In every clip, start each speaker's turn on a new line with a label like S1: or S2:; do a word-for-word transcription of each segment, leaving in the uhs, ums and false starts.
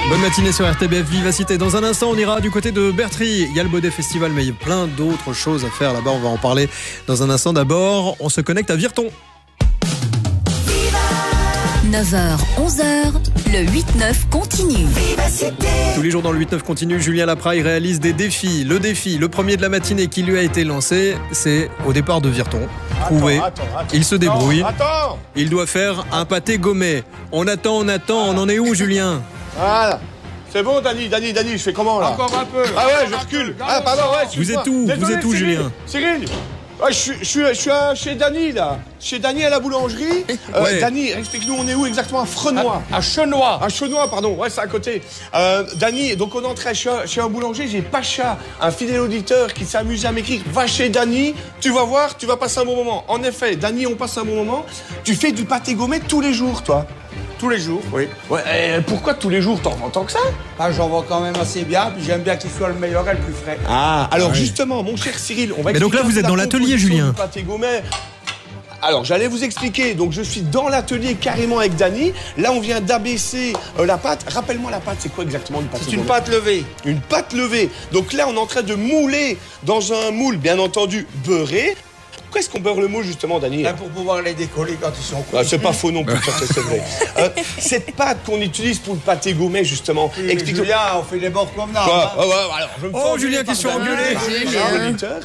S1: Bonne matinée sur R T B F Vivacité. Dans un instant, on ira du côté de Bertry. Il y a le Baudet Festival, mais il y a plein d'autres choses à faire là-bas. On va en parler dans un instant. D'abord, on se connecte à Virton.
S2: neuf heures, onze heures, le huit neuf continue.
S1: Tous les jours dans le huit neuf continue, Julien Lapraille réalise des défis. Le défi, le premier de la matinée qui lui a été lancé, c'est au départ de Virton. Prouvé, il se débrouille.
S3: Attends, attends.
S1: Il doit faire un pâté gommé. On attend, on attend, on en est où, Julien?
S3: Voilà. C'est bon, Dani, Dani, Dani, je fais comment là?
S4: Encore un peu.
S3: Ah ouais, je recule. Ah pardon, ouais.
S1: Vous êtes où? Vous êtes où,
S3: Cyril.
S1: Julien?
S3: Cyril. Ouais, je, suis, je, suis, je suis à- chez Dani là. Chez Dani à la boulangerie. Euh,
S1: Ouais.
S3: Dani, explique-nous, on est où exactement? À Frenois.
S4: À Chenois.
S3: À Chenois, pardon, ouais, c'est à côté. Euh, Dani, donc on entrait chez, chez un boulanger, j'ai Pacha, un fidèle auditeur qui s'amuse à m'écrire. Va chez Dani, tu vas voir, tu vas passer un bon moment. En effet, Dani, on passe un bon moment. Tu fais du pâté gommé tous les jours, toi?
S4: Tous les jours, oui.
S3: Ouais, et pourquoi tous les jours? T'en vends tant que ça?
S4: Ah, j'en vends quand même assez bien, puis j'aime bien qu'il soit le meilleur et le plus frais.
S3: Ah, alors
S1: Ouais.
S3: justement, mon cher Cyril, on va
S1: Mais donc là,
S3: expliquer
S1: vous
S3: un
S1: êtes
S3: peu
S1: dans
S3: la
S1: l'atelier,
S3: composition
S1: Julien.
S3: du pâté gommé. Alors, j'allais vous expliquer. Donc, je suis dans l'atelier carrément avec Dani. Là, on vient d'abaisser euh, la pâte. Rappelle-moi, la pâte, c'est quoi exactement une pâte
S4: C'est une
S3: gommé?
S4: pâte levée.
S3: Une pâte levée. Donc là, on est en train de mouler dans un moule, bien entendu, beurré. Pourquoi est-ce qu'on beurre le moule, justement, Dani?
S4: Là, pour pouvoir les décoller quand ils sont cuits.
S3: Ah, c'est pas faux non plus, ça, c'est vrai. Euh, cette pâte qu'on utilise pour le pâté gommé, justement,
S4: Oui, mais
S3: explique-nous.
S4: Julien, on fait les bords comme ça.
S3: Quoi
S4: hein.
S3: Ah, ouais, alors, je me fais
S1: Oh,
S3: engueuler
S1: Julien
S3: par
S1: qui se fait
S3: Dani.
S1: engueuler.
S3: Ah,
S2: Julien.
S3: auditeur.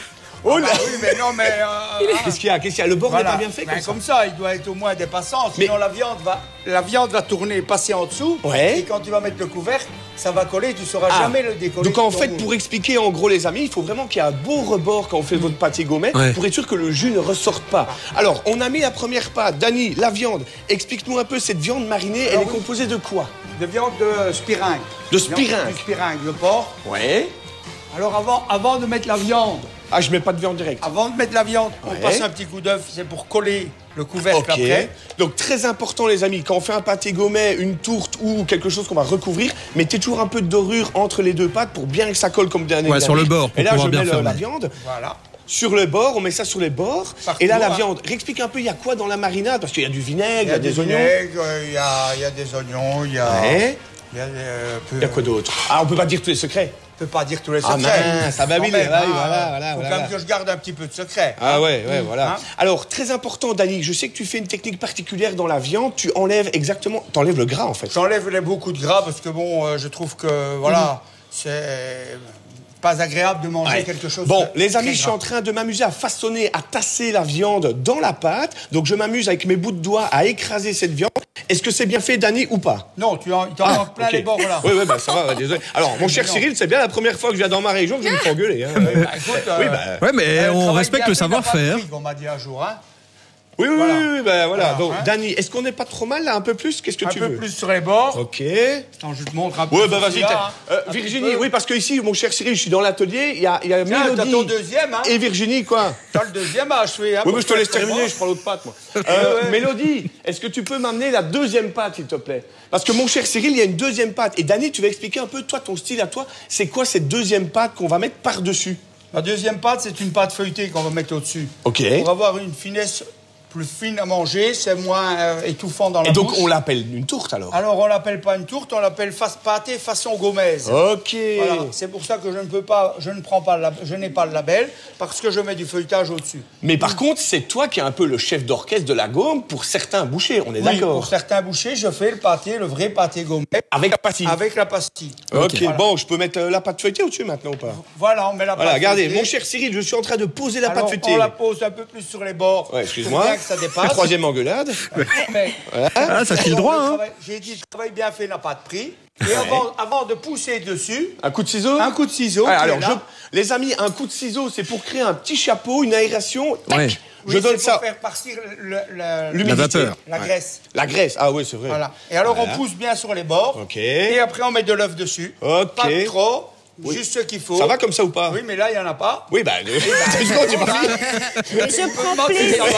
S3: Oh là.
S4: Ah oui, mais non, mais... euh,
S3: Qu'est-ce qu'il y a? Qu'est-ce qu'il y a? Le bord
S4: voilà.
S3: n'est pas bien fait
S4: Ben,
S3: comme ça.
S4: comme ça, il doit être au moins dépassant,
S3: Mais-
S4: sinon la viande va la viande va tourner, passer en dessous,
S3: Ouais.
S4: et quand tu vas mettre le couvercle, ça va coller, tu ne sauras
S3: Ah.
S4: jamais le décoller.
S3: Donc en
S4: sur ton
S3: fait,
S4: moule.
S3: pour expliquer en gros les amis, il faut vraiment qu'il y ait un beau rebord quand on fait votre pâté gommé
S1: Ouais.
S3: pour être sûr que le jus ne ressorte pas. Alors, on a mis la première pâte. Dani, la viande. Explique-nous un peu cette viande marinée, elle
S4: Alors,
S3: est
S4: oui.
S3: composée de quoi?
S4: De viande de spiringue.
S3: De
S4: Viande
S3: spiringue.
S4: Du spiringue, le porc.
S3: Ouais.
S4: Alors avant, avant de mettre la viande,
S3: Ah, je mets pas de viande directe.
S4: avant de mettre la viande,
S3: Ouais.
S4: on passe un petit coup d'œuf, c'est pour coller le couvercle
S3: Ok.
S4: après.
S3: Donc très important les amis, quand on fait un pâté gommé, une tourte ou quelque chose qu'on va recouvrir, mettez toujours un peu de dorure entre les deux pâtes pour bien que ça colle comme dernier.
S1: Ouais, sur le bord, pour
S3: Et là,
S1: pouvoir
S3: je
S1: bien
S3: mets le-
S1: fermer.
S3: la viande.
S4: Voilà.
S3: Sur le bord, on met ça sur les bords.
S4: Partout,
S3: et là, la
S4: hein.
S3: viande. Réexplique un peu, il y a quoi dans la marinade? Parce qu'il y a du vinaigre, il y a, des, oignons.
S4: vinaigres, Il y a, il y a des oignons, il y a...
S3: Ouais.
S4: Il y a, euh, peu-
S3: Il y a quoi d'autre? Ah, on peut pas dire tous les secrets.
S4: Je peux pas dire tous les
S3: Ah,
S4: secrets.
S3: mince, ça va
S4: Quand
S3: oui,
S4: même,
S3: voilà,
S4: hein,
S3: voilà, voilà,
S4: faut
S3: voilà.
S4: quand même que je garde un petit peu de secret.
S3: Ah
S4: hein.
S3: ouais, ouais, voilà.
S4: Hein?
S3: Alors, très important, Dani, je sais que tu fais une technique particulière dans la viande. Tu enlèves exactement... T'enlèves le gras, en fait.
S4: J'enlève les beaucoup de gras parce que bon, euh, je trouve que voilà, c'est pas agréable de manger
S3: Ouais.
S4: quelque chose.
S3: Bon,
S4: de
S3: les amis,
S4: très
S3: je suis
S4: gras.
S3: en train de m'amuser à façonner, à tasser la viande dans la pâte. Donc, je m'amuse avec mes bouts de doigts à écraser cette viande. Est-ce que c'est bien fait, Dani, ou pas?
S4: Non, tu en, il t'en manque plein
S3: ok.
S4: les bords là.
S3: Oui, oui, bah ça va, ouais, désolé. Alors, mon cher
S4: non.
S3: Cyril, c'est bien la première fois que je viens dans ma région que je me fais engueuler. Hein.
S4: Bah, écoute, euh,
S3: Oui, bah,
S1: Ouais, mais
S4: euh,
S1: on
S4: travail
S1: respecte
S4: bien
S1: le
S4: fait n'a pas de
S1: savoir-faire.
S4: prix, on m'a dit un jour, hein.
S3: oui, oui,
S4: Voilà.
S3: oui, oui, bah, voilà.
S4: Voilà,
S3: Donc,
S4: hein.
S3: Dani, est-ce qu'on n'est pas trop mal, là, un peu plus? Qu'est-ce que
S4: Un
S3: tu
S4: peu
S3: veux?
S4: plus sur les bords.
S3: Ok.
S4: Attends, je te montre un peu.
S3: Ouais, bah vas-y.
S4: celui-là,
S3: t'as-
S4: hein.
S3: Euh,
S4: Un petit
S3: Virginie,
S4: peu.
S3: oui, parce que ici, mon cher Cyril, je suis dans l'atelier, il y a, il y a
S4: Tiens, t'as
S3: Mélodie
S4: ton deuxième, hein.
S3: et Virginie, quoi.
S4: T'as le deuxième à achever, hein.
S3: Oui,
S4: pour
S3: mais je te laisse
S4: faire les
S3: terminer,
S4: bords.
S3: je prends l'autre pâte, moi. Euh,
S4: ouais.
S3: Mélodie, est-ce que tu peux m'amener la deuxième pâte, s'il te plaît? Parce que mon cher Cyril, il y a une deuxième pâte. Et Dani, tu vas expliquer un peu, toi, ton style à toi, c'est quoi cette deuxième pâte qu'on va mettre par-dessus?
S4: La deuxième pâte, c'est une pâte feuilletée qu'on va mettre au-dessus.
S3: Ok.
S4: Pour avoir une finesse plus fine à manger, c'est moins euh, étouffant dans la
S3: Et donc,
S4: bouche.
S3: on l'appelle une tourte, alors?
S4: Alors, on l'appelle pas une tourte, on l'appelle face pâté façon gommaise.
S3: Ok.
S4: Voilà, c'est pour ça que je ne peux pas, je ne prends pas, le lab- je n'ai pas le label parce que je mets du feuilletage au-dessus.
S3: Mais par contre, c'est toi qui es un peu le chef d'orchestre de la gomme pour certains bouchers, on est
S4: Oui,
S3: d'accord?
S4: pour certains bouchers, je fais le pâté, le vrai pâté gommé,
S3: Avec la pastille.
S4: avec la pastille.
S3: Ok,
S4: Voilà.
S3: bon, je peux mettre euh, la pâte feuilletée au-dessus maintenant ou pas?
S4: Voilà, on met la
S3: Voilà,
S4: pâte
S3: regardez,
S4: feuilletée.
S3: mon cher Cyril, je suis en train de poser la
S4: Alors,
S3: pâte feuilletée.
S4: on la pose un peu plus sur les bords.
S3: Ouais,
S4: pour
S3: excuse-moi.
S4: bien que ça dépasse.
S3: Troisième engueulade.
S4: Mais-
S1: Ah, ça file
S4: Alors,
S1: droit,
S4: le
S1: hein.
S4: travail- J'ai dit, le travail bien fait n'a pas de prix. Et avant, avant de pousser dessus,
S3: Un coup de ciseau.
S4: un coup de ciseau.
S3: Ah,
S4: qui
S3: alors,
S4: est là.
S3: je- les amis, un coup de ciseau, c'est pour créer un petit chapeau, une aération. Tac,
S1: Ouais.
S3: je
S4: Oui,
S3: donne
S4: c'est
S3: ça.
S4: pour faire partir le- le-
S3: L'humidité.
S1: La vapeur.
S4: la
S3: Ouais.
S4: graisse.
S3: La graisse. Ah oui, c'est vrai.
S4: Voilà. Et alors,
S3: Voilà.
S4: on pousse bien sur les bords.
S3: Ok.
S4: Et après, on met de l'œuf dessus.
S3: Ok.
S4: Pas de trop.
S3: Oui.
S4: Juste ce qu'il faut.
S3: Ça va comme ça ou pas?
S4: Oui, mais là, il n'y en a pas.
S3: Oui, bah. deux secondes, j'ai pas fini.
S2: Et je prends
S4: Demande si
S2: plaisir
S4: ça va.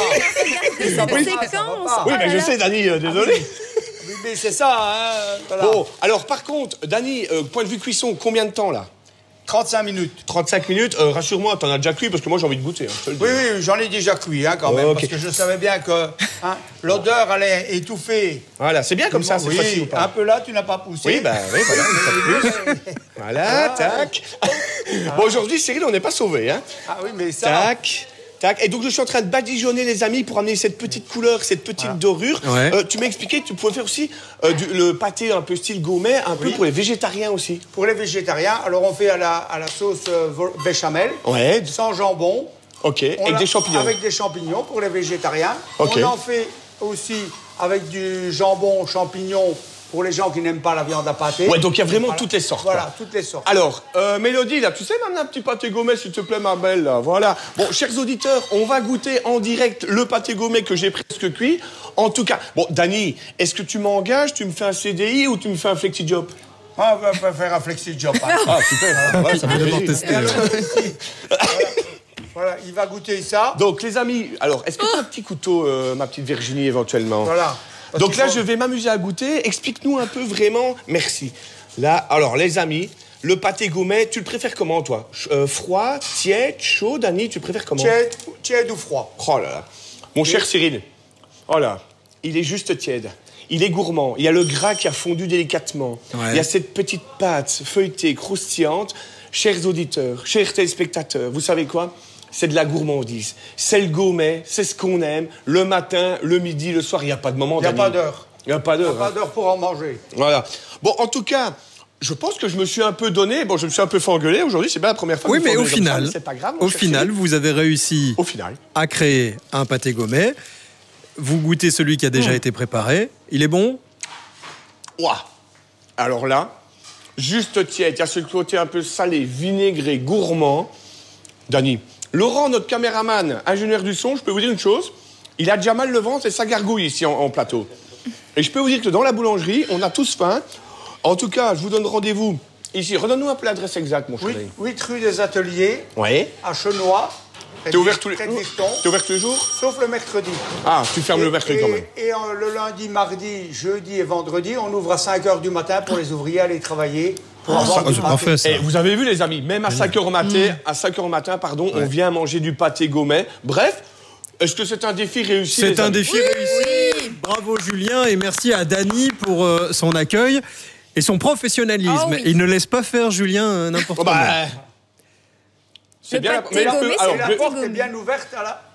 S2: à regarder
S4: Oui,
S2: cette
S4: ça va
S2: séquence.
S4: pas.
S3: Oui,
S2: Oh
S3: mais
S2: là
S3: je
S2: là.
S3: sais, Dani, euh, désolé.
S4: Oui, mais c'est ça, hein. Voilà.
S3: Bon, alors par contre, Dani, euh, point de vue cuisson, combien de temps là?
S4: trente-cinq minutes.
S3: trente-cinq minutes, euh, rassure-moi, t'en as déjà cuit parce que moi j'ai envie de goûter. Hein, je te le dis.
S4: Oui, oui, j'en ai déjà cuit hein, quand même,
S3: Oh, okay.
S4: parce que je savais bien que hein, l'odeur allait étouffer.
S3: Voilà, c'est bien comme ça, c'est
S4: oui,
S3: facile ou pas?
S4: un peu là, tu n'as pas poussé.
S3: Oui, bah oui, voilà, une fois de plus. Voilà, tac. Bon, aujourd'hui, Cyril, on n'est pas sauvés, hein.
S4: Ah oui, mais ça...
S3: Tac. Tac. Et donc, je suis en train de badigeonner, les amis, pour amener cette petite couleur, cette petite voilà. dorure. Ouais. Euh, tu m'as expliqué que tu pouvais faire aussi euh, du, le pâté un peu style gourmet, un oui. peu pour les végétariens aussi.
S4: Pour les végétariens, alors on fait à la, à la sauce euh, béchamel,
S3: ouais.
S4: sans jambon.
S3: Ok, on avec des champignons.
S4: Avec des champignons pour les végétariens.
S3: Okay.
S4: On en fait aussi avec du jambon, champignons, pour les gens qui n'aiment pas la viande à pâté.
S3: Ouais, donc il y a vraiment
S4: voilà.
S3: toutes les sortes.
S4: Voilà,
S3: là.
S4: toutes les sortes.
S3: Alors, euh, Mélodie, là, tu sais m'amener un petit pâté gourmet, s'il te plaît, ma belle, là. Voilà. Bon, chers auditeurs, on va goûter en direct le pâté gourmet que j'ai presque cuit. En tout cas, bon, Dany, est-ce que tu m'engages, tu me fais un C D I ou tu me fais un flexi-job?
S4: Ah, on va faire un flexi-job. Hein.
S3: Ah, super. Ouais, ça fait d'abord tester.
S4: Alors, voilà. Voilà, il va goûter ça.
S3: Donc, les amis, alors, est-ce que tu as un petit couteau, euh, ma petite Virginie, éventuellement?
S4: Voilà.
S3: Parce Donc là, faut... je vais m'amuser à goûter. Explique-nous un peu vraiment. Merci. Là, alors, les amis, le pâté gourmet, tu le préfères comment, toi? euh, Froid, tiède, chaud, Dany, tu le préfères comment?
S4: Tiède, tiède ou froid.
S3: Oh là là. Mon cher Cyril, oh là, il est juste tiède. Il est gourmand. Il y a le gras qui a fondu délicatement. Ouais. Il y a cette petite pâte feuilletée, croustillante. Chers auditeurs, chers téléspectateurs, vous savez quoi? C'est de la gourmandise. C'est le gourmet, c'est ce qu'on aime. Le matin, le midi, le soir, il n'y a pas de moment.
S4: Il n'y a pas d'heure.
S3: Il n'y a pas d'heure.
S4: Il n'y a pas d'heure pour en manger.
S3: Voilà. Bon, en tout cas, je pense que je me suis un peu donné. Bon, je me suis un peu fait engueuler aujourd'hui. C'est bien la première fois.
S1: Oui,
S3: que
S1: mais
S3: je
S1: au final,
S3: c'est pas grave.
S1: Au final, vous avez réussi.
S3: Au final.
S1: À créer un pâté gourmet. Vous goûtez celui qui a déjà mmh. été préparé. Il est bon?
S3: Ouah. Alors là, juste tiède. Il y a ce côté un peu salé, vinaigré, gourmand. Dany. Laurent, notre caméraman, ingénieur du son, je peux vous dire une chose, il a déjà mal le ventre et ça gargouille ici en, en plateau. Et je peux vous dire que dans la boulangerie, on a tous faim. En tout cas, je vous donne rendez-vous ici. Redonne-nous un peu l'adresse exacte, mon chéri.
S4: huit rue des Ateliers,
S3: oui.
S4: à Chenois.
S3: T'es ouvert tous les jours? T'es ouvert tous les jours?
S4: Sauf le mercredi.
S3: Ah, tu fermes
S4: et,
S3: le mercredi
S4: et,
S3: quand même.
S4: Et euh, le lundi, mardi, jeudi et vendredi, on ouvre à cinq heures du matin pour les ouvriers aller travailler.
S1: Ah, ça, c'est parfait, ça.
S3: Et vous avez vu, les amis, même à cinq heures au matin, mmh. à cinq heures au matin, pardon, ouais. on vient manger du pâté gourmet. Bref, est-ce que c'est un défi réussi?
S1: C'est un défi oui réussi. Oui. Bravo Julien et merci à Dany pour euh, son accueil et son professionnalisme. Oh, oui. Il ne laisse pas faire Julien euh, n'importe comment. Oh, bah,
S3: c'est bien.
S4: Mais la, gourmet, alors, la porte est bien ouverte à la.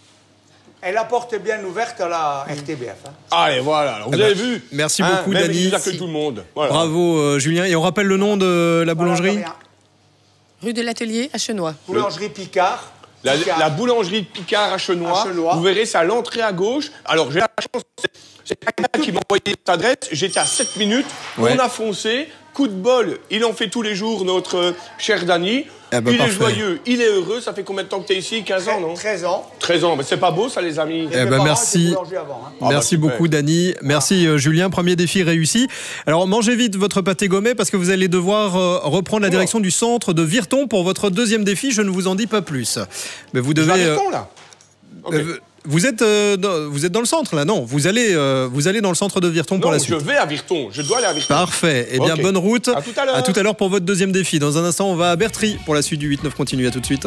S4: Et la porte est bien ouverte à la R T B F. Hein.
S3: Allez, voilà. Alors, vous eh avez ben, vu?
S1: Merci hein, beaucoup, Dany.
S3: Il accueille tout le monde. Voilà.
S1: Bravo, euh, Julien. Et on rappelle le nom de la boulangerie?
S4: Voilà,
S5: rue de l'Atelier, à Chenois.
S4: Boulangerie Picard.
S3: La, la boulangerie Picard à Chenois. à Chenois. Vous verrez, c'est à l'entrée à gauche. Alors, j'ai la chance, c'est quelqu'un qui m'a envoyé cette adresse. J'étais à sept minutes. Ouais. On a foncé. Coup de bol, il en fait tous les jours, notre euh, cher Dany. Eh ben, il parfait. Est joyeux, il est heureux. Ça fait combien de temps que tu es ici? quinze ans, non?
S4: treize ans.
S3: treize ans, mais c'est pas beau ça, les amis?
S1: Eh ben, merci.
S4: Avant, hein.
S1: Merci ah bah, beaucoup, Dany. Merci, euh, Julien. Premier défi réussi. Alors, mangez vite votre pâté gourmet parce que vous allez devoir euh, reprendre la oh. direction du centre de Virton pour votre deuxième défi. Je ne vous en dis pas plus. Mais vous devez.
S3: Je vais à Virton, là.
S1: Okay. Euh, Vous êtes, euh, dans, vous êtes dans le centre, là? Non, vous allez, euh, vous allez dans le centre de Virton
S3: non,
S1: pour la suite.
S3: Je vais à Virton, je dois aller à Virton.
S1: Parfait. Eh bien, okay. bonne route.
S3: À tout à l'heure.
S1: À tout à l'heure pour votre deuxième défi. Dans un instant, on va à Bertry pour la suite du huit neuf continue. À tout de suite.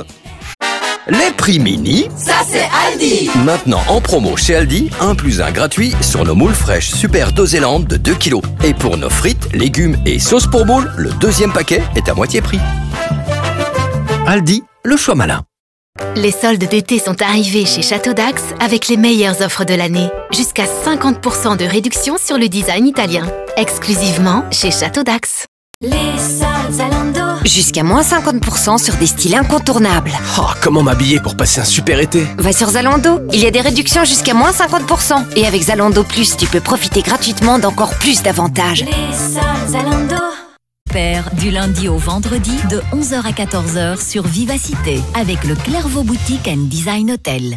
S6: Les prix mini,
S2: ça c'est Aldi.
S6: Maintenant en promo chez Aldi, un plus un gratuit sur nos moules fraîches Super Dosélande de deux kilos. Et pour nos frites, légumes et sauces pour moules, le deuxième paquet est à moitié prix. Aldi, le choix malin.
S7: Les soldes d'été sont arrivés chez Château d'Ax avec les meilleures offres de l'année. Jusqu'à cinquante pour cent de réduction sur le design italien. Exclusivement chez Château d'Ax.
S2: Les soldes Zalando.
S8: Jusqu'à moins cinquante pour cent sur des styles incontournables.
S9: Oh, comment m'habiller pour passer un super été?
S8: Va sur Zalando, il y a des réductions jusqu'à moins cinquante pour cent. Et avec Zalando Plus, tu peux profiter gratuitement d'encore plus d'avantages.
S2: Les soldes Zalando. Père, du lundi au vendredi de onze heures à quatorze heures sur Vivacité avec le Clairvaux Boutique and Design Hotel.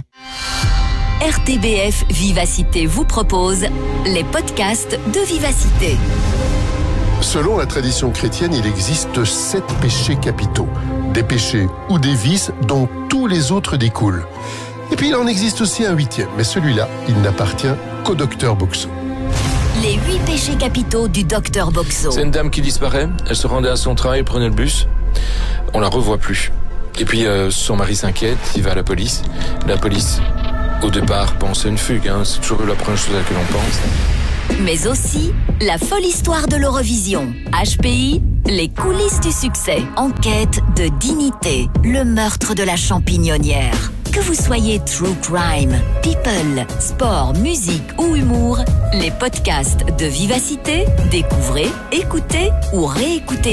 S2: R T B F Vivacité vous propose les podcasts de Vivacité.
S10: Selon la tradition chrétienne, il existe sept péchés capitaux. Des péchés ou des vices dont tous les autres découlent. Et puis il en existe aussi un huitième, mais celui-là, il n'appartient qu'au docteur Boxo.
S2: Les huit péchés capitaux du docteur Boxo.
S9: C'est une dame qui disparaît, elle se rendait à son travail, prenait le bus.
S11: on la revoit plus. Et puis euh, son mari s'inquiète, il va à la police. La police, au départ, pense à une fugue, hein, c'est toujours la première chose à laquelle on pense.
S2: Mais aussi la folle histoire de l'Eurovision. H P I, les coulisses du succès. Enquête de dignité, le meurtre de la champignonnière. Que vous soyez true crime, people, sport, musique ou humour, les podcasts de Vivacité, découvrez, écoutez ou réécoutez